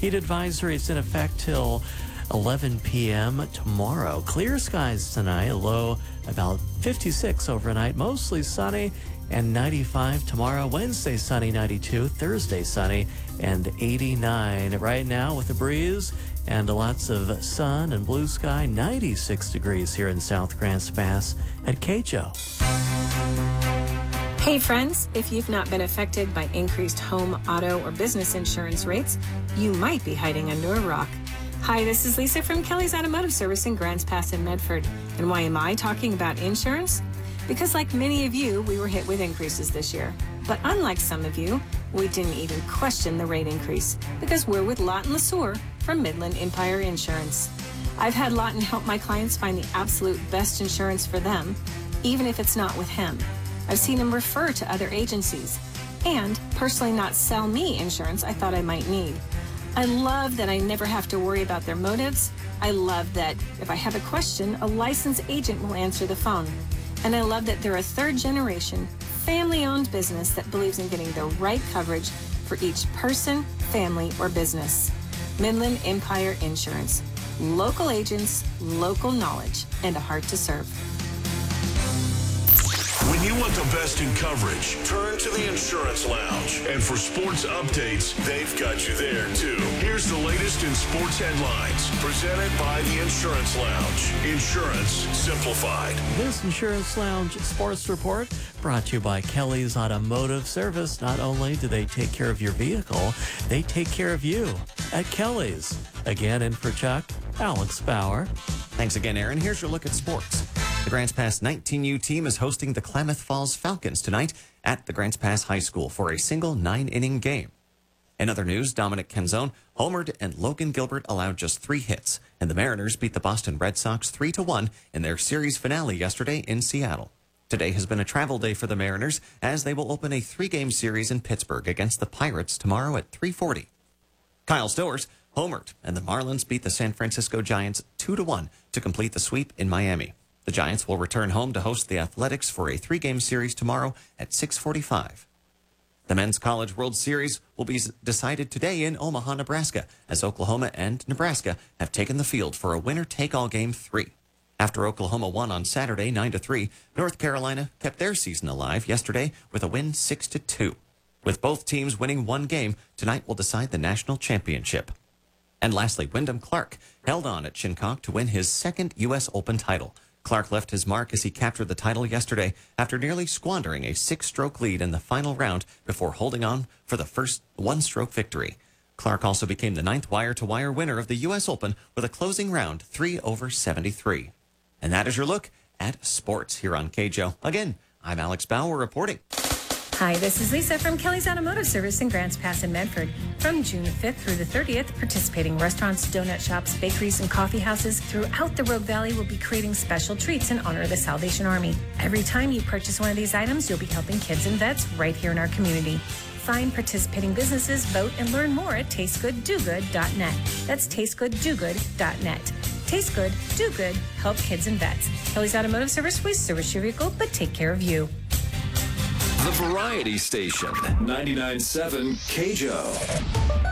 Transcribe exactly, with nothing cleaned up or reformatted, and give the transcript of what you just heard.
Heat advisory is in effect till eleven p.m. tomorrow. Clear skies tonight, low about fifty-six overnight, mostly sunny, and ninety-five tomorrow. Wednesday, sunny, ninety-two. Thursday, sunny, and eighty-nine. Right now, with a breeze and lots of sun and blue sky, ninety-six degrees here in South Grants Pass at K J O. Hey friends, if you've not been affected by increased home, auto, or business insurance rates, you might be hiding under a rock. Hi, this is Lisa from Kelly's Automotive Service in Grants Pass in Medford. And why am I talking about insurance? Because like many of you, we were hit with increases this year. But unlike some of you, we didn't even question the rate increase because we're with Lawton LeSueur from Midland Empire Insurance. I've had Lawton help my clients find the absolute best insurance for them, even if it's not with him. I've seen him refer to other agencies and personally not sell me insurance I thought I might need. I love that I never have to worry about their motives. I love that if I have a question, a licensed agent will answer the phone. And I love that they're a third generation, family-owned business that believes in getting the right coverage for each person, family, or business. Midland Empire Insurance. Local agents, local knowledge, and a heart to serve. When you want the best in coverage, turn to the Insurance Lounge. And for sports updates, they've got you there, too. Here's the latest in sports headlines, presented by the Insurance Lounge. Insurance simplified. This Insurance Lounge Sports Report brought to you by Kelly's Automotive Service. Not only do they take care of your vehicle, they take care of you at Kelly's. Again, in for Chuck, Alex Bauer. Thanks again, Aaron. Here's your look at sports. The Grants Pass nineteen U team is hosting the Klamath Falls Falcons tonight at the Grants Pass High School for a single nine-inning game. In other news, Dominic Canzone homered and Logan Gilbert allowed just three hits, and the Mariners beat the Boston Red Sox three to one in their series finale yesterday in Seattle. Today has been a travel day for the Mariners as they will open a three-game series in Pittsburgh against the Pirates tomorrow at three forty. Kyle Stowers homered, and the Marlins beat the San Francisco Giants two to one to complete the sweep in Miami. The Giants will return home to host the Athletics for a three-game series tomorrow at six forty-five. The Men's College World Series will be decided today in Omaha, Nebraska, as Oklahoma and Nebraska have taken the field for a winner-take-all game three. After Oklahoma won on Saturday nine to three, North Carolina kept their season alive yesterday with a win six to two. With both teams winning one game, tonight will decide the national championship. And lastly, Wyndham Clark held on at Shinnecock to win his second U S Open title. Clark left his mark as he captured the title yesterday after nearly squandering a six-stroke lead in the final round before holding on for the first one-stroke victory. Clark also became the ninth wire-to-wire winner of the U S Open with a closing round three over seventy-three. And that is your look at sports here on K J O. Again, I'm Alex Bauer reporting. Hi, this is Lisa from Kelly's Automotive Service in Grants Pass in Medford. From June fifth through the thirtieth, participating restaurants, donut shops, bakeries, and coffee houses throughout the Rogue Valley will be creating special treats in honor of the Salvation Army. Every time you purchase one of these items, you'll be helping kids and vets right here in our community. Find participating businesses, vote, and learn more at taste good do good dot net. That's taste good do good dot net. Taste good, do good, help kids and vets. Kelly's Automotive Service, we service your vehicle, but take care of you. The Variety Station, ninety-nine point seven K J O.